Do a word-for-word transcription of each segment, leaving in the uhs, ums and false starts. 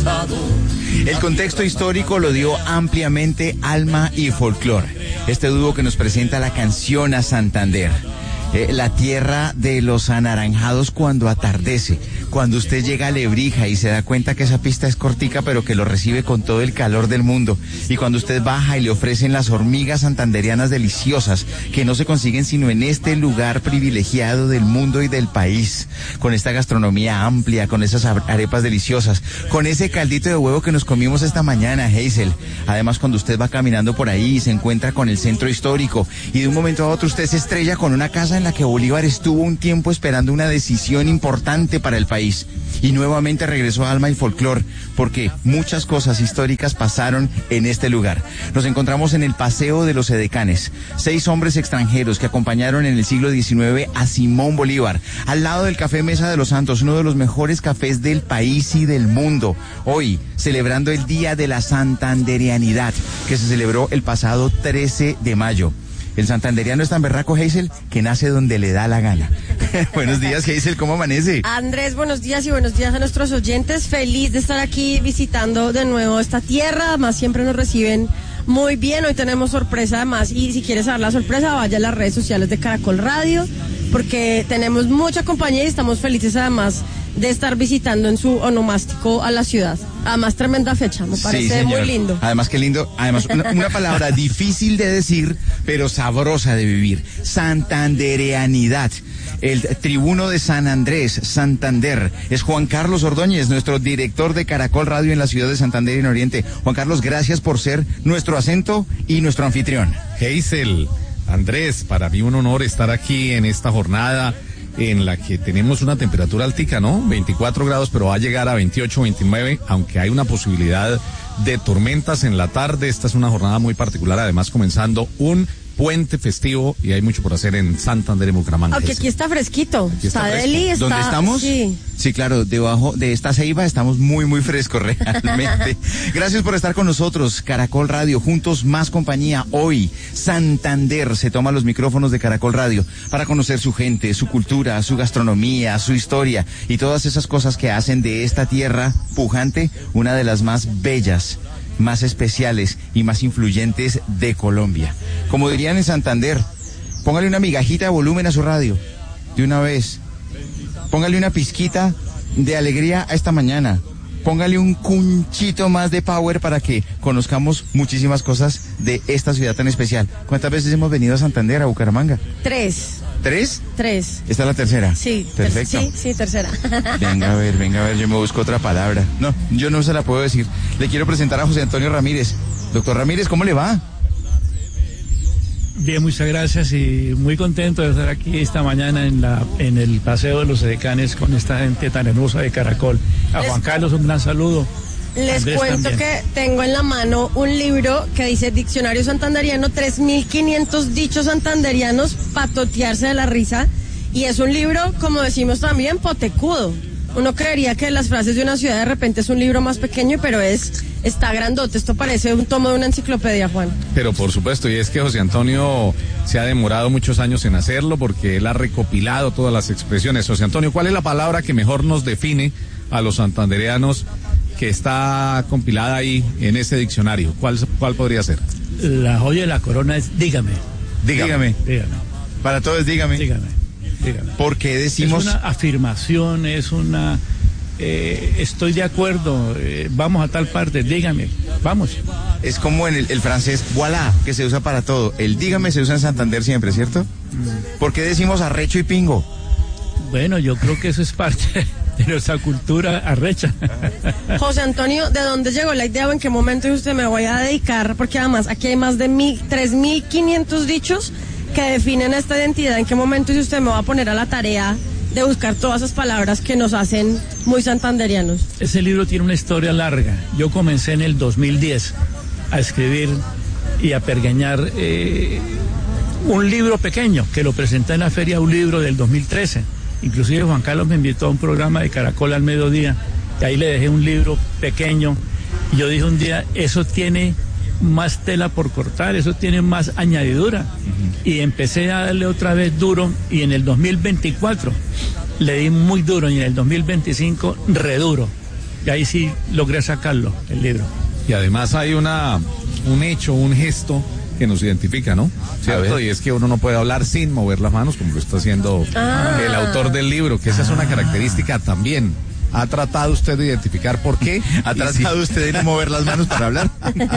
cantado. El contexto histórico lo dio ampliamente Alma y Folclor, este dúo que nos presenta la canción a Santander. Eh, la tierra de los anaranjados cuando atardece, cuando usted llega a Lebrija y se da cuenta que esa pista es cortica pero que lo recibe con todo el calor del mundo, y cuando usted baja y le ofrecen las hormigas santanderianas deliciosas que no se consiguen sino en este lugar privilegiado del mundo y del país, con esta gastronomía amplia, con esas arepas deliciosas, con ese caldito de huevo que nos comimos esta mañana, Hazel. Además, cuando usted va caminando por ahí y se encuentra con el centro histórico y de un momento a otro usted se estrella con una casa en la que Bolívar estuvo un tiempo esperando una decisión importante para el país. Y nuevamente regresó a Alma y Folclor, porque muchas cosas históricas pasaron en este lugar. Nos encontramos en el Paseo de los Edecanes, seis hombres extranjeros que acompañaron en el siglo diecinueve a Simón Bolívar, al lado del Café Mesa de los Santos, uno de los mejores cafés del país y del mundo. Hoy, celebrando el Día de la Santanderianidad, que se celebró el pasado trece de mayo. El santanderiano es tan berraco, Hazel, que nace donde le da la gana. Buenos días, Hazel, ¿cómo amanece? Andrés, buenos días y buenos días a nuestros oyentes. Feliz de estar aquí visitando de nuevo esta tierra. Además, siempre nos reciben muy bien. Hoy tenemos sorpresa, además, y si quieres saber la sorpresa, vaya a las redes sociales de Caracol Radio, porque tenemos mucha compañía y estamos felices, además, de estar visitando en su onomástico a la ciudad. Además, tremenda fecha, me parece sí, muy lindo. Además, qué lindo. Además, una, una palabra difícil de decir, pero sabrosa de vivir. Santandereanidad. El tribuno de San Andrés, Santander, es Juan Carlos Ordóñez, nuestro director de Caracol Radio en la ciudad de Santander en Oriente. Juan Carlos, gracias por ser nuestro acento y nuestro anfitrión. Hazel, Andrés, para mí un honor estar aquí en esta jornada en la que tenemos una temperatura altica, ¿no? veinticuatro grados, pero va a llegar a veintiocho, veintinueve, aunque hay una posibilidad de tormentas en la tarde. Esta es una jornada muy particular, además comenzando un puente festivo y hay mucho por hacer en Santander y Bucaramanga. Aunque aquí está fresquito, aquí está, está deli, está... ¿Dónde estamos? Sí. Sí, claro, debajo de esta ceiba estamos muy, muy frescos realmente. Gracias por estar con nosotros, Caracol Radio, juntos más compañía. Hoy, Santander se toma los micrófonos de Caracol Radio para conocer su gente, su cultura, su gastronomía, su historia y todas esas cosas que hacen de esta tierra pujante una de las más bellas, más especiales y más influyentes de Colombia. Como dirían en Santander, póngale una migajita de volumen a su radio, de una vez. Póngale una pizquita de alegría a esta mañana. Póngale un cunchito más de power para que conozcamos muchísimas cosas de esta ciudad tan especial. ¿Cuántas veces hemos venido a Santander, a Bucaramanga? Tres. ¿Tres? Tres. ¿Esta es la tercera? Sí. Perfecto. Ter- sí, sí, tercera. Venga a ver, venga a ver, yo me busco otra palabra. No, yo no se la puedo decir. Le quiero presentar a José Antonio Ramírez. Doctor Ramírez, ¿cómo le va? Bien, muchas gracias y muy contento de estar aquí esta mañana en la en el Paseo de los Edecanes con esta gente tan hermosa de Caracol. A Juan Carlos un gran saludo. Les Andrés cuento también. que tengo en la mano un libro que dice Diccionario Santanderiano, tres mil quinientos dichos santanderianos, patotearse de la risa. Y es un libro, como decimos también, potecudo. Uno creería que las frases de una ciudad de repente es un libro más pequeño, pero es está grandote. Esto parece un tomo de una enciclopedia, Juan. Pero por supuesto, y es que José Antonio se ha demorado muchos años en hacerlo porque él ha recopilado todas las expresiones. José Antonio, ¿cuál es la palabra que mejor nos define a los santandereanos que está compilada ahí en ese diccionario? ¿Cuál, cuál podría ser? La joya de la corona es dígame. Dígame. Dígame. Para todos, dígame. Dígame. Dígame. ¿Por qué decimos? Es una afirmación, es una... Eh, estoy de acuerdo, eh, vamos a tal parte, dígame, vamos. Es como en el, el francés, voilà, que se usa para todo. El dígame se usa en Santander siempre, ¿cierto? Mm. ¿Por qué decimos arrecho y pingo? Bueno, yo creo que eso es parte de nuestra cultura arrecha. José Antonio, ¿de dónde llegó la idea o en qué momento usted me voy a dedicar? Porque además aquí hay más de mil, tres mil quinientos dichos que definen esta identidad. ¿En qué momento si usted me va a poner a la tarea de buscar todas esas palabras que nos hacen muy santanderianos? Ese libro tiene una historia larga. Yo comencé en el dos mil diez a escribir y a pergeñar eh, un libro pequeño que lo presenté en la Feria Un Libro del dos mil trece. Inclusive Juan Carlos me invitó a un programa de Caracol al mediodía y ahí le dejé un libro pequeño y yo dije un día, eso tiene más tela por cortar, eso tiene más añadidura. Uh-huh. Y empecé a darle otra vez duro y en el dos mil veinticuatro le di muy duro y en el dos mil veinticinco re duro. Y ahí sí logré sacarlo, el libro. Y además hay una un hecho, un gesto que nos identifica, ¿no? ¿Cierto? Y es que uno no puede hablar sin mover las manos, como lo está haciendo ah. el autor del libro, que esa ah. es una característica también. ¿Ha tratado usted de identificar por qué? ¿Ha tratado sí. usted de no mover las manos para hablar?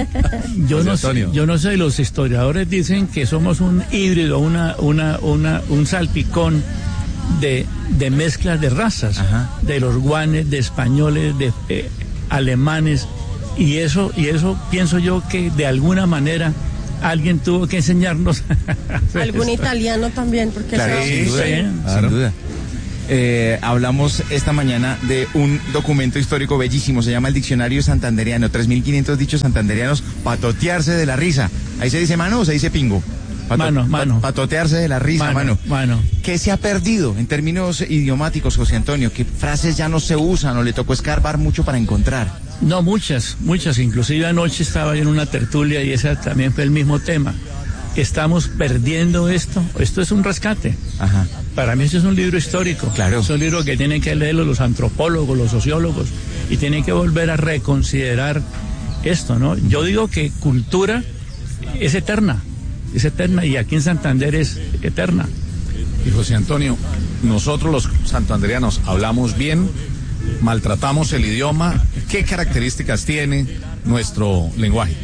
Yo no sé, yo no sé, los historiadores dicen que somos un híbrido, una, una, una, un salpicón de, de mezclas de razas, Ajá. de los guanes, de españoles, de eh, alemanes, y eso, y eso pienso yo que de alguna manera alguien tuvo que enseñarnos. Algún esto. Italiano también, porque claro, eso... sin duda, sí, claro. sin duda. Eh, hablamos esta mañana de un documento histórico bellísimo, se llama el Diccionario Santanderiano, tres mil quinientos dichos santanderianos, patotearse de la risa. ¿Ahí se dice mano o se dice pingo? Pato, mano, mano. Patotearse de la risa, mano, mano. mano. ¿Qué se ha perdido en términos idiomáticos, José Antonio? ¿Qué frases ya no se usan o le tocó escarbar mucho para encontrar? No, muchas, muchas. Inclusive anoche estaba yo en una tertulia y esa también fue el mismo tema. Estamos perdiendo esto. Esto es un rescate. Ajá. Para mí esto es un libro histórico. Claro. Es un libro que tienen que leerlo los antropólogos, los sociólogos, y tienen que volver a reconsiderar esto, ¿no? Yo digo que cultura es eterna, es eterna, y aquí en Santander es eterna. Y José Antonio, nosotros los santanderianos hablamos bien, maltratamos el idioma. ¿Qué características tiene nuestro lenguaje?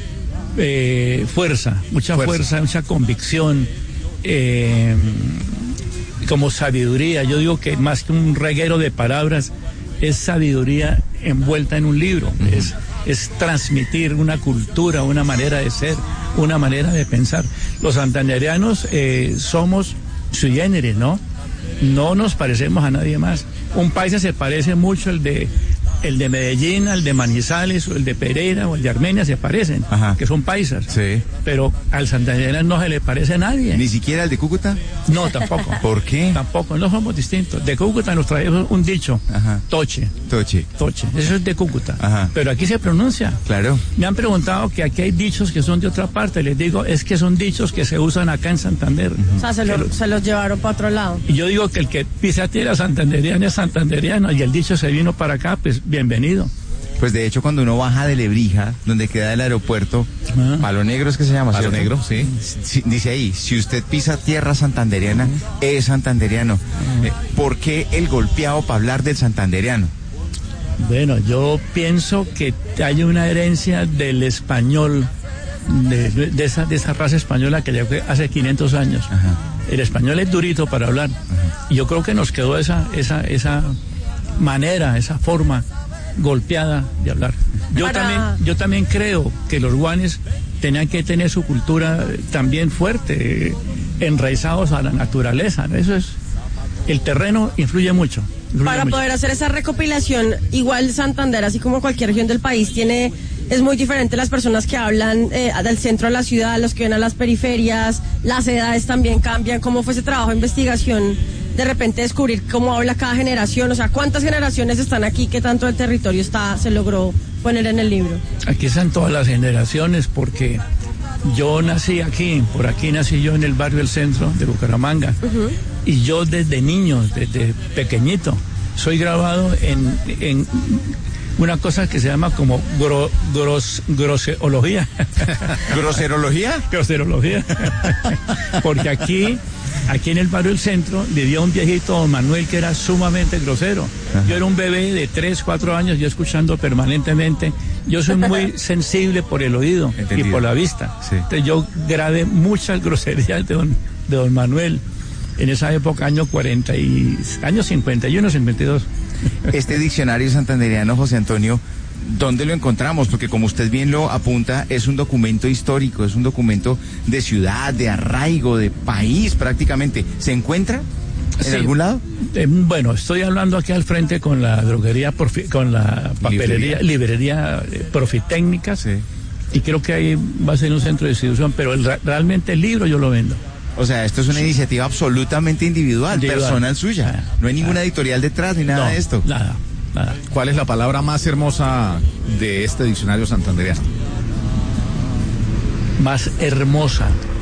Eh, fuerza, mucha fuerza. fuerza, mucha convicción, eh, como sabiduría. Yo digo que más que un reguero de palabras, es sabiduría envuelta en un libro. Uh-huh. es, es transmitir una cultura, una manera de ser, una manera de pensar. Los santandereanos eh, somos sui generis, ¿no? No nos parecemos a nadie más. Un paisa se parece mucho el de el de Medellín, el de Manizales, o el de Pereira, o el de Armenia, se parecen, Ajá. que son paisas. Sí. Pero al santandereano no se le parece a nadie. ¿Ni siquiera el de Cúcuta? No, tampoco. ¿Por qué? Tampoco, no somos distintos. De Cúcuta nos traemos un dicho, Ajá. toche. Toche. Toche, eso es de Cúcuta. Ajá. Pero aquí se pronuncia. Claro. Me han preguntado que aquí hay dichos que son de otra parte. Les digo, es que son dichos que se usan acá en Santander. Uh-huh. O sea, se, lo, Pero, se los llevaron para otro lado. Y yo digo que el que pisa tierra santanderiana es santanderiano, y el dicho se vino para acá, pues bienvenido. Pues de hecho cuando uno baja de Lebrija, donde queda el aeropuerto, ah. Palo Negro es que se llama, Palo ¿cierto? Negro, sí. sí. Dice ahí, si usted pisa tierra santanderiana, uh-huh. es santanderiano. Uh-huh. Eh, ¿Por qué el golpeado para hablar del santanderiano? Bueno, yo pienso que hay una herencia del español, de, de, esa, de esa raza española que llegó hace quinientos años. Uh-huh. El español es durito para hablar. Uh-huh. Y yo creo que nos quedó esa, esa, esa manera, esa forma golpeada de hablar. Yo Para... también, yo también creo que los guanes tenían que tener su cultura también fuerte, enraizados a la naturaleza, ¿no? Eso es, el terreno influye mucho. Influye Para mucho. poder hacer esa recopilación, igual Santander, así como cualquier región del país, tiene, es muy diferente las personas que hablan eh, del centro de la ciudad, los que ven a las periferias, las edades también cambian. ¿Cómo fue ese trabajo de investigación? De repente descubrir cómo habla cada generación, o sea, cuántas generaciones están aquí, qué tanto del territorio está, se logró poner en el libro. Aquí están todas las generaciones, porque yo nací aquí, por aquí nací yo en el barrio del centro de Bucaramanga, uh-huh. y yo desde niño, desde pequeñito, soy grabado en, en una cosa que se llama como gro, gros, groserología. ¿Groserología? Groserología. Porque aquí... Aquí en el barrio del centro vivía un viejito, don Manuel, que era sumamente grosero. Ajá. Yo era un bebé de tres, cuatro años, yo escuchando permanentemente. Yo soy muy sensible por el oído Entendido. Y por la vista. Sí. Entonces yo grabé muchas groserías de don, de don Manuel en esa época, año cuarenta y, años cincuenta y uno, cincuenta y dos. Este diccionario santanderiano, José Antonio, ¿dónde lo encontramos? Porque como usted bien lo apunta, es un documento histórico, es un documento de ciudad, de arraigo, de país prácticamente. ¿Se encuentra en sí. algún lado? Eh, bueno, estoy hablando aquí al frente con la droguería, profi, con la papelería, librería, librería eh, Profitécnica, sí. y creo que ahí va a ser un centro de distribución, pero el, realmente el libro yo lo vendo. O sea, esto es una sí. iniciativa absolutamente individual, individual, personal suya. Ah, no hay ninguna ah, editorial detrás ni nada no, de esto. Nada. Nada. ¿Cuál es la palabra más hermosa de este diccionario santanderiano? Más hermosa.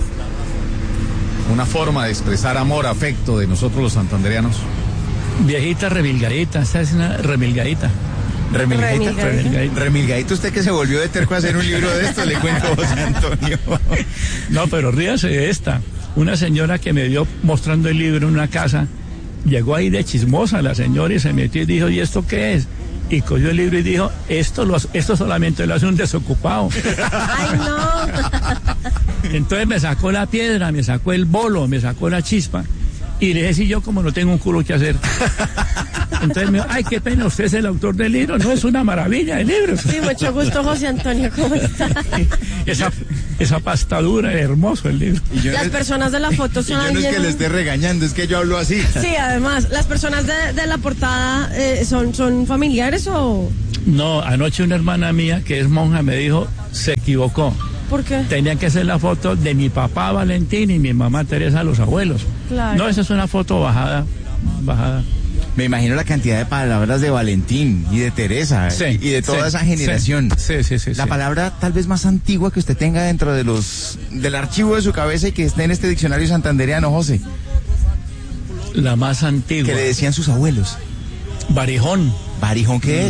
Una forma de expresar amor, afecto de nosotros los santanderianos. Viejita remilgadita, esta es una remilgadita. Remilgadito. Remilgadito. Remilgadito, usted que se volvió de terco a hacer un libro de esto, le cuento a José Antonio. No, pero ríase de esta. Una señora que me vio mostrando el libro en una casa, llegó ahí de chismosa la señora y se metió y dijo, ¿y esto qué es? Y cogió el libro y dijo, esto, lo, esto solamente lo hace un desocupado. Ay, no. Entonces me sacó la piedra, me sacó el bolo, me sacó la chispa. Y le dije, si yo como no tengo un culo que hacer. Entonces me dijo, ay, qué pena, usted es el autor del libro. No, es una maravilla el libro. Sí, mucho gusto, José Antonio, ¿cómo está? Esa, esa pastadura, hermoso el libro. Y yo Las no, personas de la foto y son yo no es alguien... que le esté regañando, es que yo hablo así. Sí, además, ¿las personas de, de la portada eh, son, son familiares o...? No, anoche una hermana mía que es monja me dijo, se equivocó. ¿Por qué? Tenía que ser la foto de mi papá Valentín y mi mamá Teresa, los abuelos. Claro. No, esa es una foto bajada, bajada. Me imagino la cantidad de palabras de Valentín y de Teresa Sí, y de toda sí, esa generación. Sí, sí, sí. La sí. palabra tal vez más antigua que usted tenga dentro de los del archivo de su cabeza y que esté en este diccionario santandereano, José, La más antigua. que le decían sus abuelos. Barijón. ¿Barijón qué es?